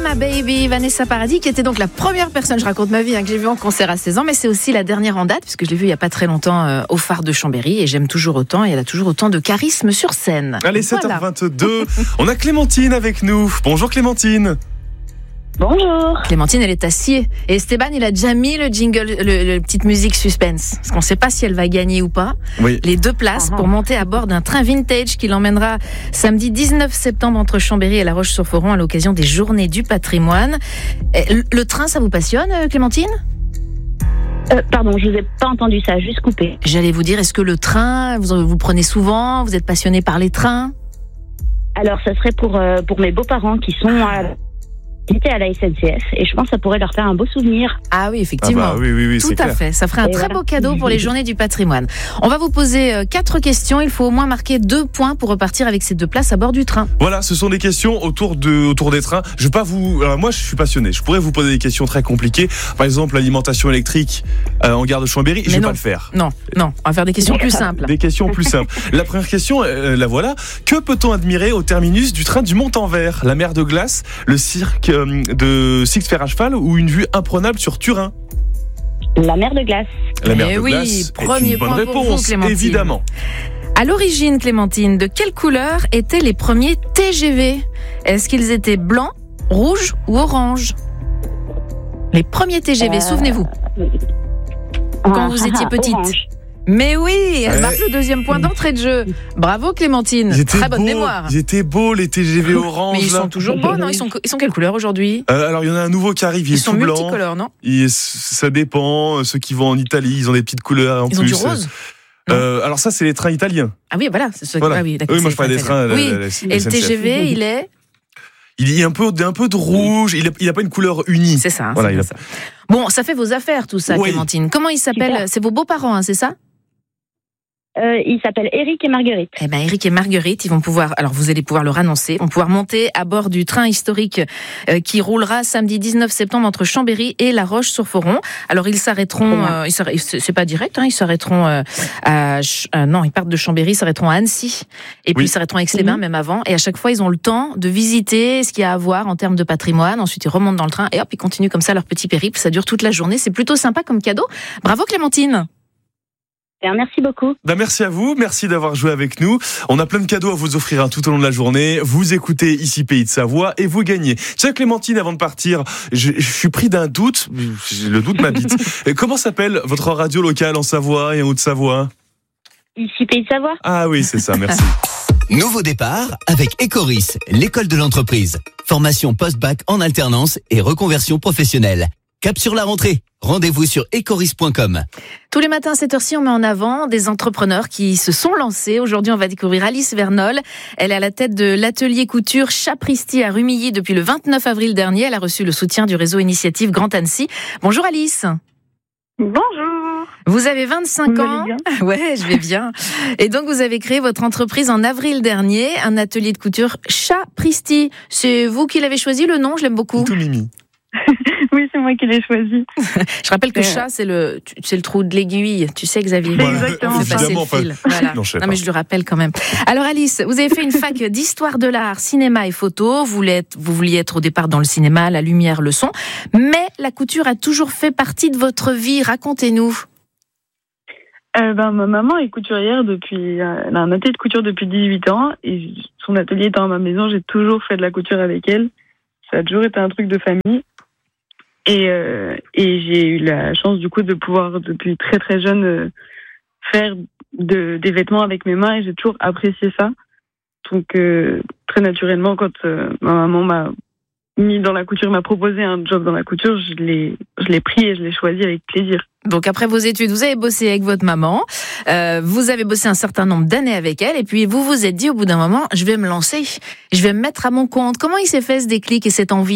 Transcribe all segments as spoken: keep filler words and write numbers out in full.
My Baby, Vanessa Paradis, qui était donc la première personne, je raconte ma vie, hein, que j'ai vue en concert à seize ans, mais c'est aussi la dernière en date, puisque je l'ai vue il n'y a pas très longtemps euh, au Phare de Chambéry, et j'aime toujours autant, et elle a toujours autant de charisme sur scène. Allez, voilà. sept heures vingt-deux, on a Clémentine avec nous. Bonjour Clémentine. Bonjour. Clémentine, elle est à Sciez. Et Esteban, il a déjà mis le jingle, le, le petite musique suspense. Parce qu'on ne sait pas si elle va gagner ou pas. Oui. Les deux places Uh-huh. pour monter à bord d'un train vintage qui l'emmènera samedi dix-neuf septembre entre Chambéry et La Roche-sur-Foron à l'occasion des Journées du patrimoine. Le, le train, ça vous passionne, Clémentine ? Euh, pardon, je vous ai pas entendu ça, juste coupé. J'allais vous dire, est-ce que le train, vous, vous prenez souvent ? Vous êtes passionné par les trains ? Alors, ça serait pour, euh, pour mes beaux-parents qui sont à, qui étaient à la S N C F et je pense que ça pourrait leur faire un beau souvenir. Ah oui, effectivement. Ah bah oui, oui, oui, Tout c'est à clair. fait. Ça ferait un Et très voilà. beau cadeau pour les Journées du patrimoine. On va vous poser euh, quatre questions. Il faut au moins marquer deux points pour repartir avec ces deux places à bord du train. Voilà, ce sont des questions autour de autour des trains. Je vais pas vous. Alors moi, je suis passionné. Je pourrais vous poser des questions très compliquées. Par exemple, l'alimentation électrique euh, en gare de Chambéry. Je Mais vais non. pas le faire. Non, non, on va faire des questions plus simples. Des questions plus simples. La première question, euh, la voilà. Que peut-on admirer au terminus du train du Mont-en-Vert ? La mer de glace, le cirque euh, de Six Fers à cheval ou une vue imprenable sur Turin ? La mer de glace. La mer Eh de oui, glace premier est une bonne point pour vous, réponse, Clémentine. évidemment. À l'origine, Clémentine, de quelle couleur étaient les premiers T G V ? Est-ce qu'ils étaient blancs, rouges ou oranges ? Les premiers T G V, Euh, souvenez-vous. Quand Ah, vous ah, étiez ah, petite. orange. Mais oui, elle Ouais. marque le deuxième point d'entrée de jeu. Bravo Clémentine, Ils étaient très bonne beaux, mémoire. Ils étaient beaux les T G V orange. Mais ils là. sont toujours beaux, non ? Ils sont, ils sont quelle couleur aujourd'hui ? Euh, alors il y en a un nouveau qui arrive, il Ils est sont tout blanc. multicolores, non ? Il- ça dépend. Ceux qui vont en Italie, ils ont des petites couleurs en Ils ont plus. du rose ? Euh, alors ça, c'est les trains italiens. Ah oui, voilà. C'est ce... Voilà. Ah oui, d'accord, Oui, moi c'est je parlais des les trains. italiens. la- Oui. la- la Et le S N C F. T G V, il est... Il y a un peu, un peu de rouge. Il a, il a pas une couleur unie. C'est ça. hein, Voilà, c'est il a- ça. Bon, ça fait vos affaires tout ça, Oui. Clémentine. Comment ils s'appellent ? Super. C'est vos beaux-parents, hein, c'est ça ? Euh, ils s'appellent Eric et Marguerite. Eh ben, Eric et Marguerite, ils vont pouvoir, alors vous allez pouvoir leur annoncer, vont pouvoir monter à bord du train historique euh, qui roulera samedi dix-neuf septembre entre Chambéry et La Roche-sur-Foron. Alors ils s'arrêteront, euh, ils s'arrêtent, c'est pas direct, hein, ils s'arrêteront euh, à, Ch- euh, non, ils partent de Chambéry, ils s'arrêteront à Annecy, et puis Oui. ils s'arrêteront à Aix-les-Bains Mhm. même avant. Et à chaque fois, ils ont le temps de visiter ce qu'il y a à voir en termes de patrimoine. Ensuite, ils remontent dans le train et hop, ils continuent comme ça leur petit périple. Ça dure toute la journée. C'est plutôt sympa comme cadeau. Bravo Clémentine. Bien, merci beaucoup. Ben, merci à vous, merci d'avoir joué avec nous. On a plein de cadeaux à vous offrir hein, tout au long de la journée. Vous écoutez ici Pays de Savoie et vous gagnez. Tiens Clémentine, avant de partir, je, je suis pris d'un doute, le doute m'habite. Comment s'appelle votre radio locale en Savoie et en Haute-Savoie ? Ici Pays de Savoie. Ah oui, c'est ça, merci. Nouveau départ avec Ecoris, l'école de l'entreprise. Formation post-bac en alternance et reconversion professionnelle. Cap sur la rentrée. Rendez-vous sur ecoris point com. Tous les matins à cette heure-ci, on met en avant des entrepreneurs qui se sont lancés. Aujourd'hui, on va découvrir Alice Vernol. Elle est à la tête de l'atelier couture Chapristi à Rumilly depuis le vingt-neuf avril dernier. Elle a reçu le soutien du réseau Initiative Grand Annecy. Bonjour Alice. Bonjour. Vous avez vingt-cinq Vous ans. allez bien ? Ouais, je vais bien. Et donc, vous avez créé votre entreprise en avril dernier, un atelier de couture Chapristi. C'est vous qui l'avez choisi, le nom? Je l'aime beaucoup. Tout mimi. Oui, c'est moi qui l'ai choisi. Je rappelle que Euh. chat, c'est le, c'est le trou de l'aiguille. Tu sais, Xavier. Voilà, Exactement. On fait passer évidemment, le fil. Voilà. Non, je sais Non, mais pas. je le rappelle quand même. Alors, Alice, vous avez fait une fac d'histoire de l'art, cinéma et photo. Vous vouliez être, vous vouliez être au départ dans le cinéma, la lumière, le son. Mais la couture a toujours fait partie de votre vie. Racontez-nous. Euh, ben, ma maman est couturière depuis, euh, elle a un atelier de couture depuis dix-huit ans et son atelier étant à ma maison, j'ai toujours fait de la couture avec elle. Ça a toujours été un truc de famille. Et, euh, et j'ai eu la chance du coup de pouvoir depuis très très jeune euh, faire de, des vêtements avec mes mains et j'ai toujours apprécié ça. Donc euh, très naturellement quand euh, ma maman m'a mis dans la couture, m'a proposé un job dans la couture, je l'ai, je l'ai pris et je l'ai choisi avec plaisir. Donc après vos études, vous avez bossé avec votre maman, euh, vous avez bossé un certain nombre d'années avec elle, et puis vous vous êtes dit au bout d'un moment, je vais me lancer, je vais me mettre à mon compte. Comment il s'est fait ce déclic et cette envie ?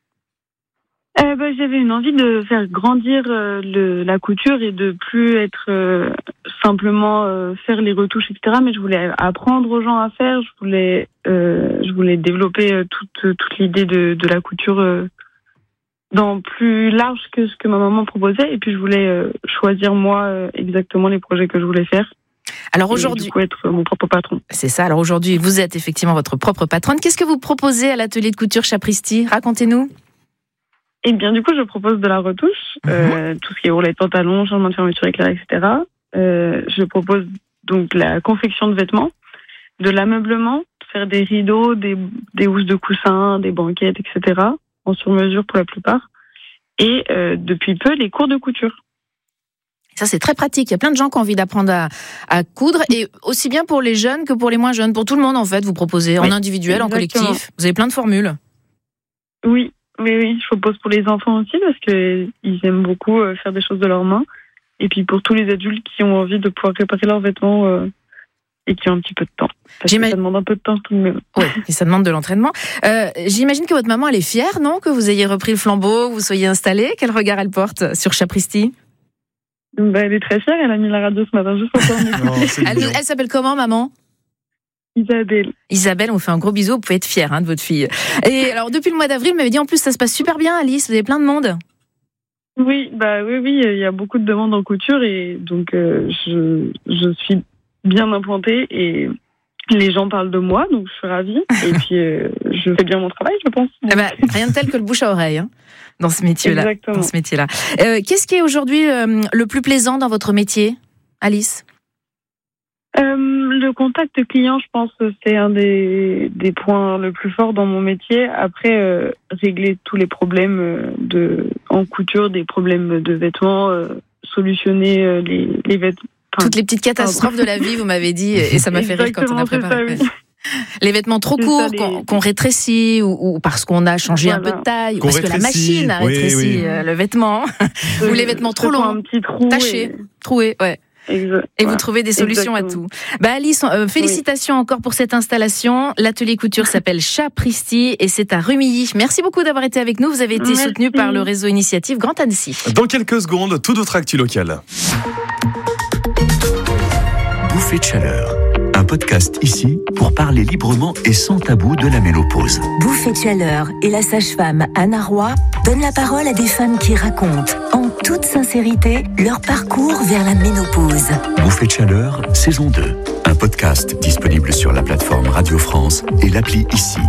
Euh, bah, j'avais une envie de faire grandir euh, le, la couture et de plus être euh, simplement euh, faire les retouches, et cetera. Mais je voulais apprendre aux gens à faire. Je voulais, euh, je voulais développer euh, toute, toute l'idée de, de la couture euh, dans plus large que ce que ma maman proposait. Et puis je voulais euh, choisir moi euh, exactement les projets que je voulais faire. Alors Et aujourd'hui, du coup, être mon propre patron. c'est ça. Alors aujourd'hui, vous êtes effectivement votre propre patronne. Qu'est-ce que vous proposez à l'atelier de couture Chapristi ? Racontez-nous. Et bien, du coup, je propose de la retouche, Mhm. euh, tout ce qui est ourlet de pantalon, changement de fermeture éclair, et cetera. Euh, je propose donc la confection de vêtements, de l'ameublement, faire des rideaux, des, des housses de coussins, des banquettes, et cetera, en sur-mesure pour la plupart. Et euh, depuis peu, les cours de couture. Ça, c'est très pratique. Il y a plein de gens qui ont envie d'apprendre à, à coudre, et aussi bien pour les jeunes que pour les moins jeunes. Pour tout le monde, en fait, vous proposez en Oui, individuel, en exactement. collectif. Vous avez plein de formules. Oui, oui, oui, je propose pour les enfants aussi parce que ils aiment beaucoup euh, faire des choses de leurs mains. Et puis pour tous les adultes qui ont envie de pouvoir réparer leurs vêtements euh, et qui ont un petit peu de temps. Parce que J'imagine- ça demande un peu de temps tout de même. Oui, et ça demande de l'entraînement. Euh, j'imagine que votre maman, elle est fière, non ? Que vous ayez repris le flambeau, vous soyez installée. Quel regard elle porte sur Chapristi ? Bah, elle est très fière, elle a mis la radio ce matin juste pour pouvoir m'écouter. Oh, c'est Elle, mignon. elle s'appelle comment, maman ? Isabelle. Isabelle, on vous fait un gros bisou. Vous pouvez être fière hein, de votre fille. Et alors, depuis le mois d'avril, vous m'avez dit en plus, ça se passe super bien, Alice. Vous avez plein de monde. Oui, bah oui, oui, il y a beaucoup de demandes en couture et donc euh, je, je suis bien implantée et les gens parlent de moi, donc je suis ravie. Et puis euh, je fais bien mon travail, je pense. Eh ben, rien de tel que le bouche à oreille hein, dans ce métier-là. Exactement. Dans ce métier-là. Euh, qu'est-ce qui est aujourd'hui euh, le plus plaisant dans votre métier, Alice ? Euh, le contact client, je pense, c'est un des, des points le plus forts dans mon métier. Après, euh, régler tous les problèmes euh, de, en couture, des problèmes de vêtements, euh, solutionner euh, les, les vêtements. Enfin, Toutes les petites catastrophes de la vie, vous m'avez dit, et ça m'a fait rire quand on a exactement, préparé. c'est ça, oui. Les vêtements trop C'est courts, ça, les- qu'on, qu'on rétrécit, ou, ou parce qu'on a changé un Voilà. peu de taille, ou Qu'on parce que la rétrécit, machine a oui, rétréci oui. euh, le vêtement, ou les vêtements trop Je prends longs, un petit trou tachés, troués, ouais. Et, exa- Et vous voilà. trouvez des solutions Exactement. à tout. Bah Alice, euh, félicitations encore pour cette installation. L'atelier couture s'appelle Chapristi et c'est à Rumilly. Merci beaucoup d'avoir été avec nous. Vous avez été Merci. soutenu par le réseau Initiative Grand Annecy. Dans quelques secondes, tout d'autres actu locales. Bouffée de chaleur. Un podcast ici pour parler librement et sans tabou de la ménopause. Bouffée de chaleur et la sage-femme Anna Roy donnent la parole à des femmes qui racontent, en toute sincérité, leur parcours vers la ménopause. Bouffée de chaleur, saison deux. Un podcast disponible sur la plateforme Radio France et l'appli ici.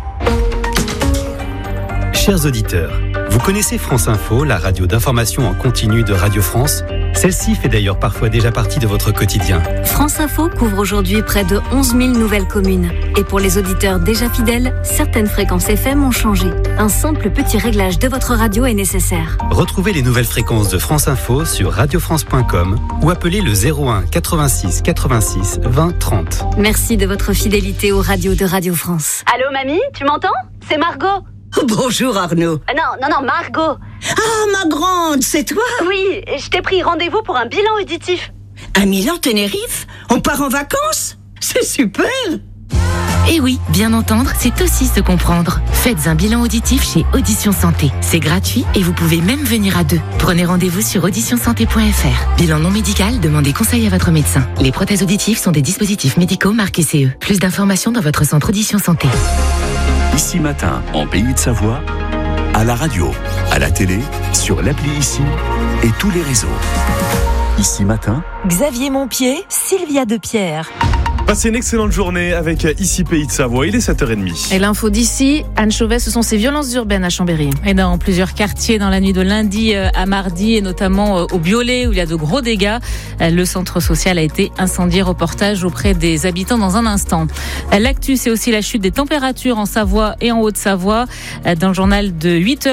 Chers auditeurs, vous connaissez France Info, la radio d'information en continu de Radio France ? Celle-ci fait d'ailleurs parfois déjà partie de votre quotidien. France Info couvre aujourd'hui près de onze mille nouvelles communes. Et pour les auditeurs déjà fidèles, certaines fréquences F M ont changé. Un simple petit réglage de votre radio est nécessaire. Retrouvez les nouvelles fréquences de France Info sur radio france point com ou appelez le zéro un quatre-vingt-six quatre-vingt-six vingt trente. Merci de votre fidélité aux radios de Radio France. Allô, mamie, tu m'entends? C'est Margot. Bonjour Arnaud. Ah non, non, non, Margot. Ah, ma grande, c'est toi? Oui, je t'ai pris rendez-vous pour un bilan auditif. À Milan, Tenerife? On part en vacances? C'est super! Et oui, bien entendre, c'est aussi se comprendre. Faites un bilan auditif chez Audition Santé. C'est gratuit et vous pouvez même venir à deux. Prenez rendez-vous sur audition santé point f r. Bilan non médical, demandez conseil à votre médecin. Les prothèses auditives sont des dispositifs médicaux marqués C E. Plus d'informations dans votre centre Audition Santé. Ici Matin, en Pays de Savoie, à la radio, à la télé, sur l'appli ici et tous les réseaux. Ici Matin, Xavier Montpied, Sylvia Depierre. Passez une excellente journée avec Ici Pays de Savoie. Il est sept heures trente. Et l'info d'ici, Anne Chauvet, ce sont ces violences urbaines à Chambéry. Et dans plusieurs quartiers dans la nuit de lundi à mardi, et notamment au Biolay où il y a de gros dégâts. Le centre social a été incendié. Reportage auprès des habitants dans un instant. L'actu, c'est aussi la chute des températures en Savoie et en Haute-Savoie. Dans le journal de huit heures.